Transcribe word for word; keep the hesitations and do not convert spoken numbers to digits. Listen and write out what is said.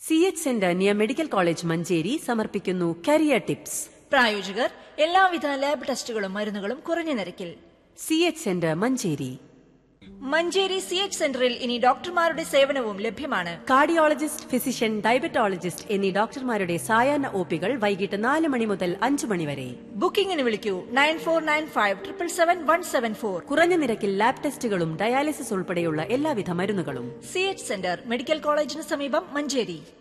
C H centre near medical college Manjeri സമർപ്പിക്കുന്നു career tips. പ്രായോജകർ എല്ലാവിധ ലാബ് ടെസ്റ്റുകളും മരുന്നുകളും കുറഞ്ഞ നിരക്കിൽ. C H centre Manjeri. Manjeri C H സെന്ററിൽ ഇനി ഡോക്ടർമാരുടെ സേവനവും ലഭ്യമാണ്. കാർഡിയോളജിസ്റ്റ്, ഫിസിഷ്യൻ, ഡയബറ്റോളജിസ്റ്റ് എന്നീ ഡോക്ടർമാരുടെ സായാഹ്ന ഒപികൾ വൈകിട്ട് നാല് മണി മുതൽ അഞ്ചു മണി വരെ. ബുക്കിംഗിന് വിളിക്കൂ nine four nine five triple seven one seven four. കുറഞ്ഞ നിരക്കിൽ ലാബ് ടെസ്റ്റുകളും ഡയാലിസിസ് ഉൾപ്പെടെയുള്ള എല്ലാവിധ മരുന്നുകളും. സി എച്ച് സെന്റർ മെഡിക്കൽ കോളേജിന് സമീപം മഞ്ചേരി.